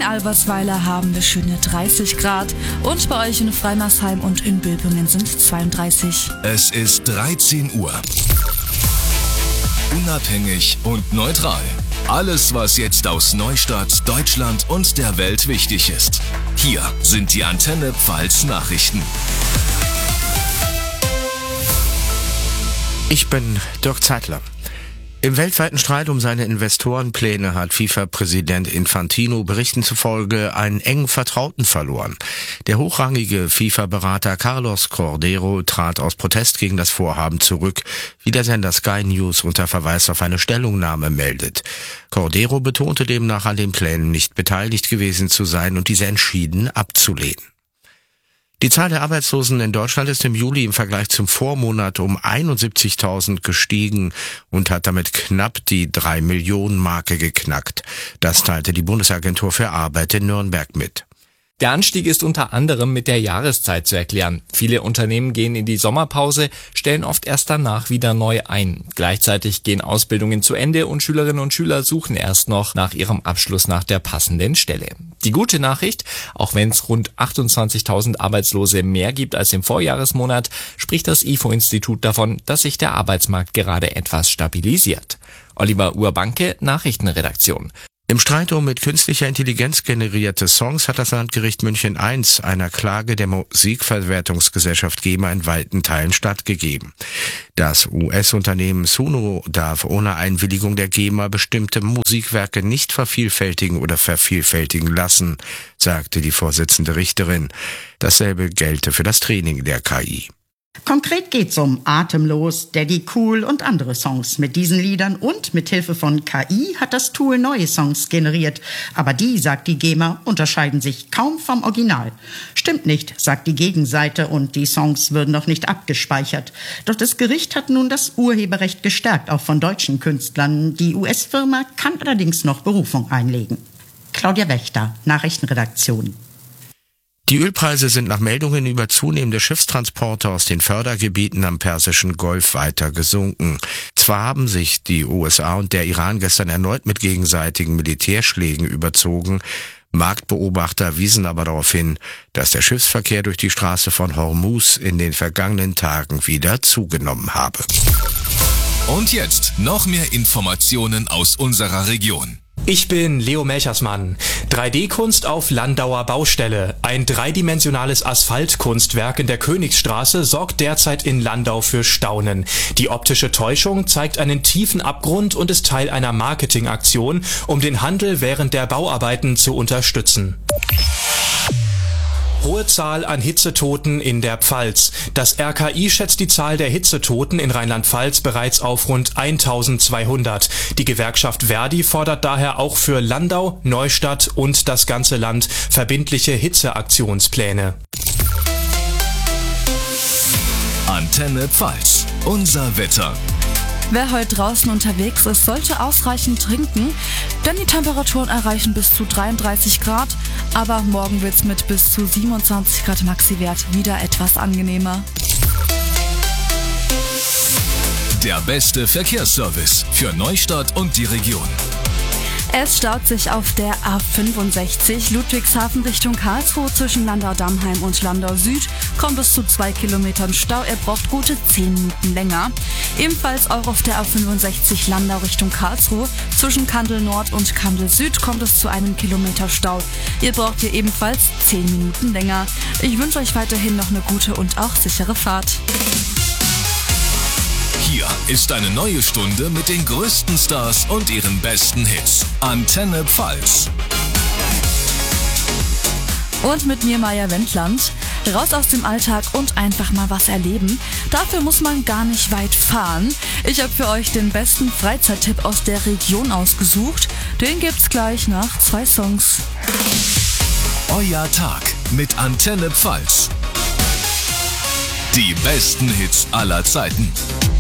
Albersweiler haben wir schöne 30 Grad und bei euch in Freimersheim und in Bülpingen sind 32. Es ist 13 Uhr. Unabhängig und neutral. Alles, was jetzt aus Neustadt, Deutschland und der Welt wichtig ist. Hier sind die Antenne Pfalz Nachrichten. Ich bin Dirk Zeitler. Im weltweiten Streit um seine Investorenpläne hat FIFA-Präsident Infantino Berichten zufolge einen engen Vertrauten verloren. Der hochrangige FIFA-Berater Carlos Cordeiro trat aus Protest gegen das Vorhaben zurück, wie der Sender Sky News unter Verweis auf eine Stellungnahme meldet. Cordeiro betonte demnach, an den Plänen nicht beteiligt gewesen zu sein und diese entschieden abzulehnen. Die Zahl der Arbeitslosen in Deutschland ist im Juli im Vergleich zum Vormonat um 71.000 gestiegen und hat damit knapp die 3-Millionen-Marke geknackt. Das teilte die Bundesagentur für Arbeit in Nürnberg mit. Der Anstieg ist unter anderem mit der Jahreszeit zu erklären. Viele Unternehmen gehen in die Sommerpause, stellen oft erst danach wieder neu ein. Gleichzeitig gehen Ausbildungen zu Ende und Schülerinnen und Schüler suchen erst noch nach ihrem Abschluss nach der passenden Stelle. Die gute Nachricht, auch wenn es rund 28.000 Arbeitslose mehr gibt als im Vorjahresmonat, spricht das IFO-Institut davon, dass sich der Arbeitsmarkt gerade etwas stabilisiert. Oliver Urbanke, Nachrichtenredaktion. Im Streit um mit künstlicher Intelligenz generierte Songs hat das Landgericht München I einer Klage der Musikverwertungsgesellschaft GEMA in weiten Teilen stattgegeben. Das US-Unternehmen Suno darf ohne Einwilligung der GEMA bestimmte Musikwerke nicht vervielfältigen oder vervielfältigen lassen, sagte die Vorsitzende Richterin. Dasselbe gelte für das Training der KI. Konkret geht's um Atemlos, Daddy Cool und andere Songs. Mit diesen Liedern und mit Hilfe von KI hat das Tool neue Songs generiert. Aber die, sagt die GEMA, unterscheiden sich kaum vom Original. Stimmt nicht, sagt die Gegenseite, und die Songs würden noch nicht abgespeichert. Doch das Gericht hat nun das Urheberrecht gestärkt, auch von deutschen Künstlern. Die US-Firma kann allerdings noch Berufung einlegen. Claudia Wächter, Nachrichtenredaktion. Die Ölpreise sind nach Meldungen über zunehmende Schiffstransporte aus den Fördergebieten am Persischen Golf weiter gesunken. Zwar haben sich die USA und der Iran gestern erneut mit gegenseitigen Militärschlägen überzogen, Marktbeobachter wiesen aber darauf hin, dass der Schiffsverkehr durch die Straße von Hormuz in den vergangenen Tagen wieder zugenommen habe. Und jetzt noch mehr Informationen aus unserer Region. Ich bin Leo Melchersmann. 3D-Kunst auf Landauer Baustelle. Ein dreidimensionales Asphaltkunstwerk in der Königsstraße sorgt derzeit in Landau für Staunen. Die optische Täuschung zeigt einen tiefen Abgrund und ist Teil einer Marketingaktion, um den Handel während der Bauarbeiten zu unterstützen. Hohe Zahl an Hitzetoten in der Pfalz. Das RKI schätzt die Zahl der Hitzetoten in Rheinland-Pfalz bereits auf rund 1200. Die Gewerkschaft Verdi fordert daher auch für Landau, Neustadt und das ganze Land verbindliche Hitzeaktionspläne. Antenne Pfalz. Unser Wetter. Wer heute draußen unterwegs ist, sollte ausreichend trinken, denn die Temperaturen erreichen bis zu 33 Grad, aber morgen wird's mit bis zu 27 Grad Maxiwert wieder etwas angenehmer. Der beste Verkehrsservice für Neustadt und die Region. Es staut sich auf der A65 Ludwigshafen Richtung Karlsruhe zwischen Landau-Dammheim und Landau Süd. Kommt es zu 2 Kilometern Stau, er braucht gute 10 Minuten länger. Ebenfalls auch auf der A65 Landau Richtung Karlsruhe zwischen Kandel Nord und Kandel Süd kommt es zu 1 Kilometer Stau. Ihr braucht hier ebenfalls 10 Minuten länger. Ich wünsche euch weiterhin noch eine gute und auch sichere Fahrt. Hier ist eine neue Stunde mit den größten Stars und ihren besten Hits. Antenne Pfalz. Und mit mir Maja Wendland. Raus aus dem Alltag und einfach mal was erleben. Dafür muss man gar nicht weit fahren. Ich habe für euch den besten Freizeittipp aus der Region ausgesucht. Den gibt's gleich nach 2 Songs. Euer Tag mit Antenne Pfalz. Die besten Hits aller Zeiten.